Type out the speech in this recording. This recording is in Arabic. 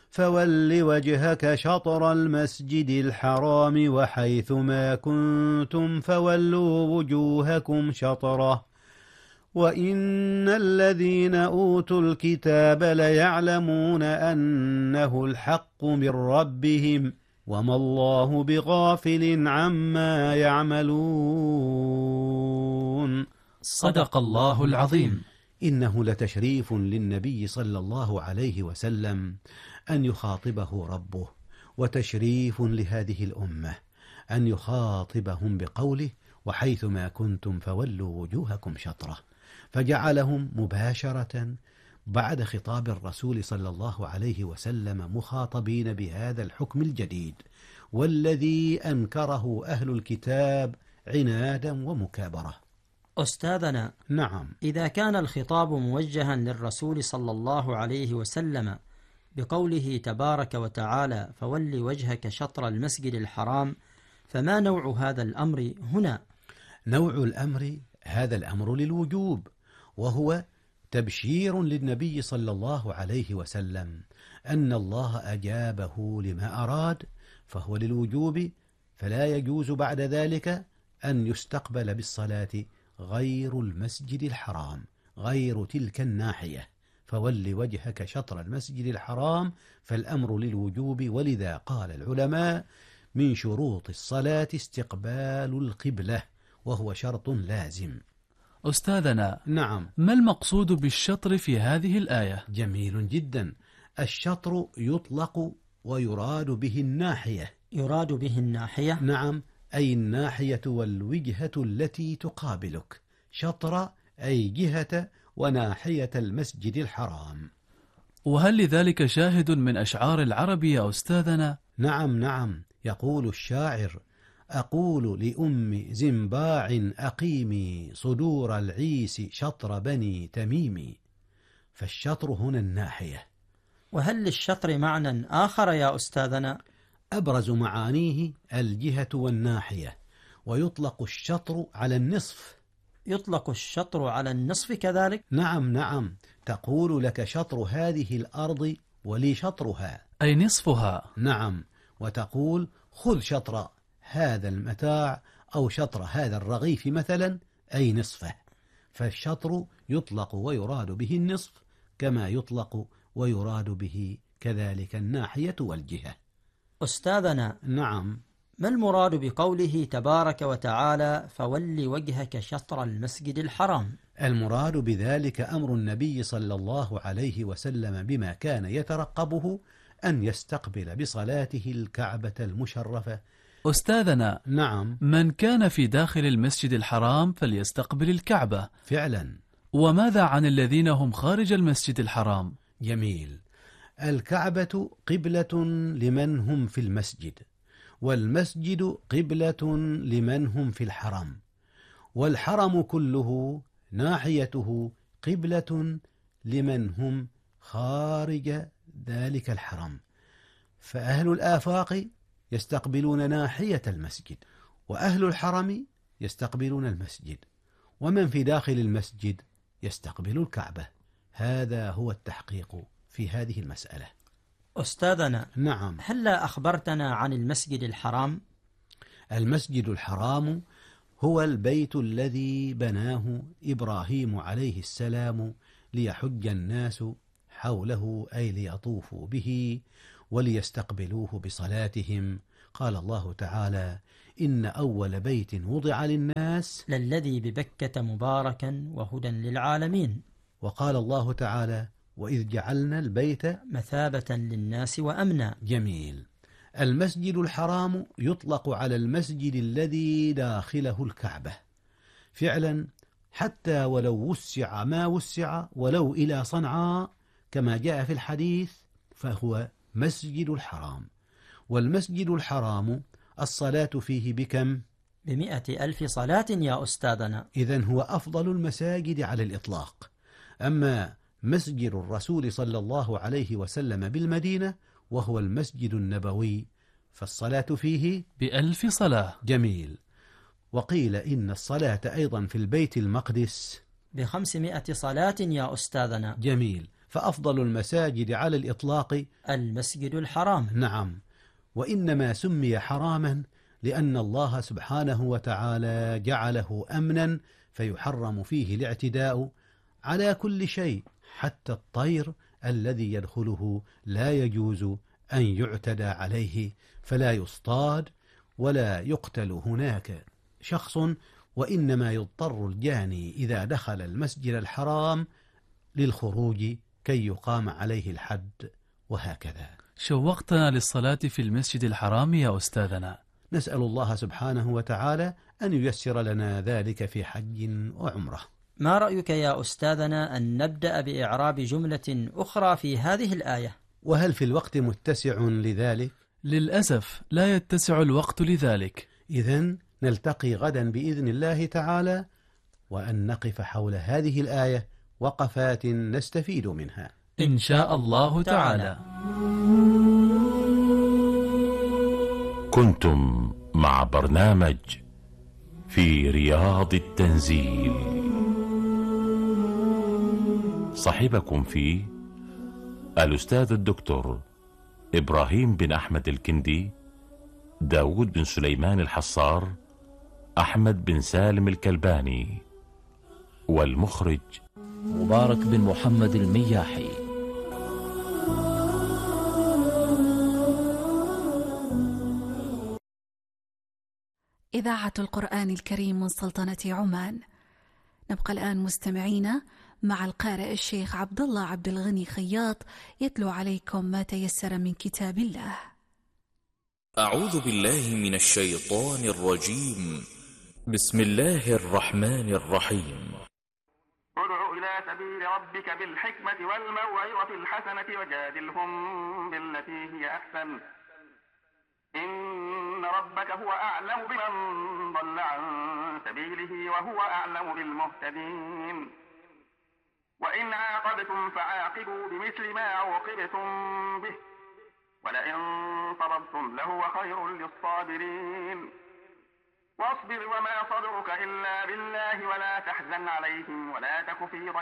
فول وجهك شطر المسجد الحرام وحيث ما كنتم فولوا وجوهكم شطره وإن الذين أوتوا الكتاب ليعلمون أنه الحق من ربهم وما الله بغافل عما يعملون. صدق الله العظيم. إنه لتشريف للنبي صلى الله عليه وسلم أن يخاطبه ربه، وتشريف لهذه الأمة أن يخاطبهم بقوله وحيثما كنتم فولوا وجوهكم شطره، فجعلهم مباشرة بعد خطاب الرسول صلى الله عليه وسلم مخاطبين بهذا الحكم الجديد والذي أنكره أهل الكتاب عنادا ومكابرة. أستاذنا، نعم. إذا كان الخطاب موجها للرسول صلى الله عليه وسلم بقوله تبارك وتعالى فول وجهك شطر المسجد الحرام، فما نوع هذا الأمر هنا؟ نوع الأمر هذا الأمر للوجوب، وهو تبشير للنبي صلى الله عليه وسلم أن الله أجابه لما أراد، فهو للوجوب، فلا يجوز بعد ذلك أن يستقبل بالصلاة غير المسجد الحرام، غير تلك الناحية، فول وجهك شطر المسجد الحرام، فالأمر للوجوب. ولذا قال العلماء من شروط الصلاة استقبال القبلة، وهو شرط لازم. أستاذنا، نعم. ما المقصود بالشطر في هذه الآية؟ جميل جدا. الشطر يطلق ويراد به الناحية. يراد به الناحية؟ نعم، أي الناحية والوجهة التي تقابلك. شطر أي جهة وناحية المسجد الحرام. وهل لذلك شاهد من أشعار العرب يا أستاذنا؟ نعم، يقول الشاعر أقول لأم زنباع أقيمي صدور العيس شطر بني تميم، فالشطر هنا الناحية. وهل للشطر معنى آخر يا أستاذنا؟ أبرز معانيه الجهة والناحية، ويطلق الشطر على النصف. يطلق الشطر على النصف كذلك؟ نعم، تقول لك شطر هذه الأرض ولي شطرها، أي نصفها. نعم، وتقول خذ شطر هذا المتاع أو شطر هذا الرغيف مثلا، أي نصفه. فالشطر يطلق ويراد به النصف، كما يطلق ويراد به كذلك الناحية والجهة. أستاذنا، نعم. ما المراد بقوله تبارك وتعالى فول وجهك شطر المسجد الحرام؟ المراد بذلك أمر النبي صلى الله عليه وسلم بما كان يترقبه أن يستقبل بصلاته الكعبة المشرفة. أستاذنا، نعم. من كان في داخل المسجد الحرام فليستقبل الكعبة فعلا. وماذا عن الذين هم خارج المسجد الحرام؟ جميل. الكعبة قبلة لمن هم في المسجد، والمسجد قبلة لمن هم في الحرم، والحرم كله ناحيته قبلة لمن هم خارج ذلك الحرم. فأهل الآفاق يستقبلون ناحية المسجد، وأهل الحرم يستقبلون المسجد، ومن في داخل المسجد يستقبل الكعبة. هذا هو التحقيق في هذه المسألة. أستاذنا، نعم. هلا أخبرتنا عن المسجد الحرام؟ المسجد الحرام هو البيت الذي بناه إبراهيم عليه السلام ليحج الناس حوله، أي ليطوفوا به وليستقبلوه بصلاتهم. قال الله تعالى إن أول بيت وضع للناس للذي ببكة مباركا وهدى للعالمين. وقال الله تعالى وإذ جعلنا البيت مثابة للناس وأمنا. جميل. المسجد الحرام يطلق على المسجد الذي داخله الكعبة فعلا، حتى ولو وسع ما وسع، ولو إلى صنعاء كما جاء في الحديث، فهو مسجد الحرام. والمسجد الحرام الصلاة فيه بكم؟ ب100,000 صلاة يا أستاذنا. إذن هو أفضل المساجد على الإطلاق. أما مسجد الرسول صلى الله عليه وسلم بالمدينة وهو المسجد النبوي، فالصلاة فيه ب1000 صلاة. جميل. وقيل إن الصلاة أيضا في البيت المقدس ب500 صلاة يا أستاذنا. جميل. فأفضل المساجد على الإطلاق المسجد الحرام. نعم، وإنما سمي حراما لأن الله سبحانه وتعالى جعله أمنا، فيحرم فيه الاعتداء على كل شيء، حتى الطير الذي يدخله لا يجوز أن يعتدى عليه، فلا يصطاد ولا يقتل هناك شخص، وإنما يضطر الجاني إذا دخل المسجد الحرام للخروج كي يقام عليه الحد، وهكذا. شوقتنا للصلاة في المسجد الحرام يا أستاذنا. نسأل الله سبحانه وتعالى أن ييسر لنا ذلك في حج وعمرة. ما رأيك يا أستاذنا أن نبدأ بإعراب جملة أخرى في هذه الآية؟ وهل في الوقت متسع لذلك؟ للأسف لا يتسع الوقت لذلك. إذن نلتقي غدا بإذن الله تعالى، وأن نقف حول هذه الآية وقفات نستفيد منها إن شاء الله تعالى. كنتم مع برنامج في رياض التنزيل، صاحبكم فيه الأستاذ الدكتور إبراهيم بن أحمد الكندي، داود بن سليمان الحصار، أحمد بن سالم الكلباني، والمخرج مبارك بن محمد المياحي. إذاعة القرآن الكريم من سلطنة عمان. نبقى الآن مستمعين مع القارئ الشيخ عبد الله عبد الغني خياط يتلو عليكم ما تيسر من كتاب الله. أعوذ بالله من الشيطان الرجيم. بسم الله الرحمن الرحيم. ادع إلى سبيل ربك بالحكمة والموعظة الحسنة وجادلهم بالتي هي أحسن، إن ربك هو أعلم بمن ضل عن سبيله وهو أعلم بالمهتدين. وإن عاقبتم فعاقبوا بمثل ما عوقبتم به، ولئن صبرتم لهو خير للصابرين. واصبر وما صبرك إلا بالله ولا تحزن عليهم ولا تك في ضيق